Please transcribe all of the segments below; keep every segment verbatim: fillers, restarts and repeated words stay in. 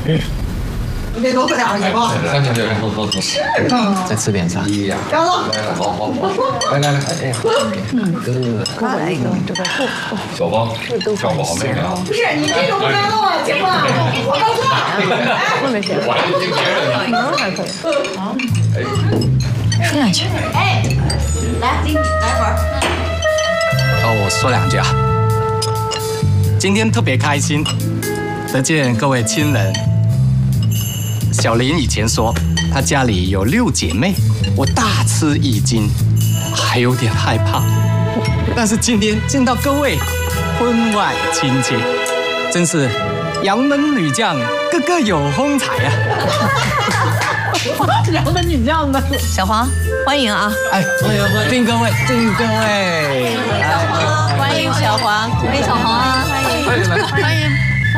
你得多喝点儿，行吗？ 行行行，喝喝喝。再吃点啥？ 张总， 好好好，来来来，哎，嗯，哥， 给我来一个这个小芳，效果好妹妹啊！ 不是你这种干了吗？行吗？我告诉你， 后面谁？ 我还听别人的。 能还可以。好，说两句。 哎，来，来会儿。 哦，我说两句啊。今天特别开心，得见各位亲人。小林以前说她家里有六姐妹，我大吃一惊，还有点害怕。但是今天见到各位，婚外亲戚，真是杨门女将，个个有风采啊！ 杨门女将的小黄，欢迎啊！ 哎，欢迎欢迎各位，欢迎各位， 欢迎小黄，欢迎小黄啊！欢迎欢迎。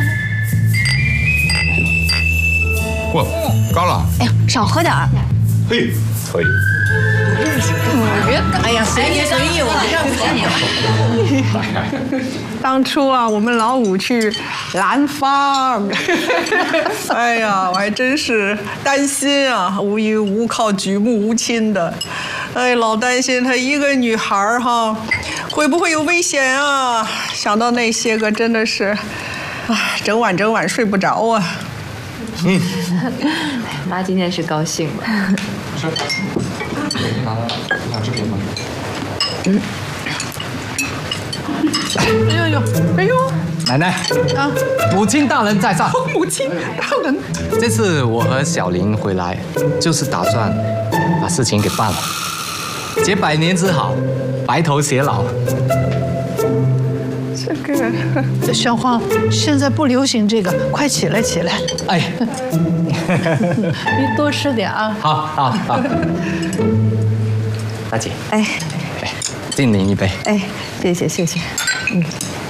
哇，高了！ 哎呀，少喝点儿。 嘿，可以。 别，哎呀，随意随意，我们让你。 当初啊，我们老五去南方，哎呀，我还真是担心啊，无依无靠、举目无亲的，哎，老担心她一个女孩儿哈，会不会有危险啊？想到那些个，真的是，哎，整晚整晚睡不着啊。 嗯，妈今天是高兴了。 是。你拿你想吃饼吗？ 嗯。哎呦呦，哎呦！ 奶奶啊，母亲大人在上。 母亲大人， 这次我和小林回来，就是打算把事情给办了，结百年之好，白头偕老。 这个小黄，现在不流行这个，快起来起来！ 哎， 你多吃点啊！ 好，好，好。大姐， 哎， 哎，敬您一杯。 哎，谢谢谢谢。嗯。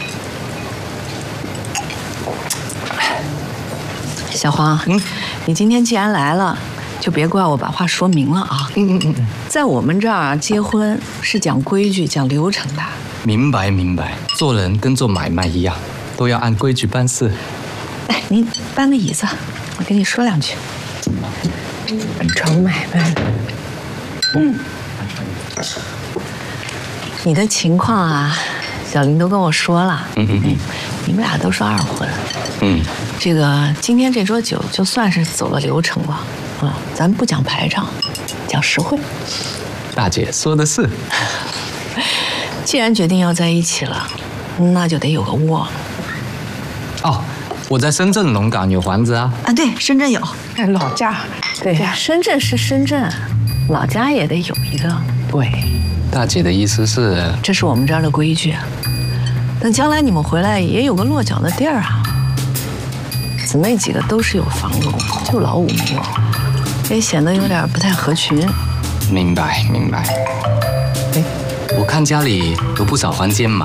小黄，嗯，你今天既然来了，就别怪我把话说明了啊。嗯嗯嗯。在我们这儿啊，结婚是讲规矩、讲流程的。 明白明白，做人跟做买卖一样，都要按规矩办事。 哎，你搬个椅子，我跟你说两句。成买卖。嗯。你的情况啊，小林都跟我说了。嗯嗯嗯。你们俩都是二婚。嗯。这个今天这桌酒就算是走了流程了啊，咱不讲排场，讲实惠。 大姐说的是。 既然决定要在一起了，那就得有个窝。 哦，我在深圳龙岗有房子啊。 啊，对，深圳有。 哎，老家。 对呀，深圳是深圳，老家也得有一个。 对，大姐的意思是， 这是我们这儿的规矩。等将来你们回来也有个落脚的地儿啊。姊妹几个都是有房子的，就老五没有，也显得有点不太合群。 明白明白。哎。我看家里有不少房间嘛。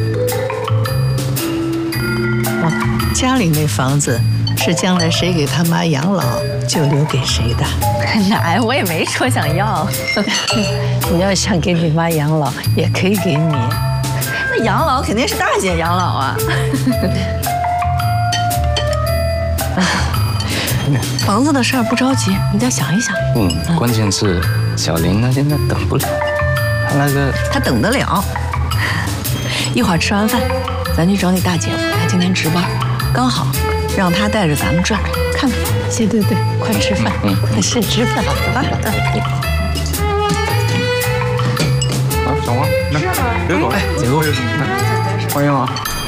哦，家里那房子是将来谁给他妈养老就留给谁的。 奶，我也没说想要。 你要想给你妈养老，也可以给你。 那养老肯定是大姐养老啊。 房子的事儿不着急，你再想一想。 嗯，关键是小林呢，现在等不了。他那个， 他等得了。一会儿吃完饭，咱去找你大姐夫，他今天值班，刚好让他带着咱们转看看。对对对，快吃饭，嗯，快去吃饭，好吧？ 啊，小王，来，别走， 哎，姐夫， 欢迎啊。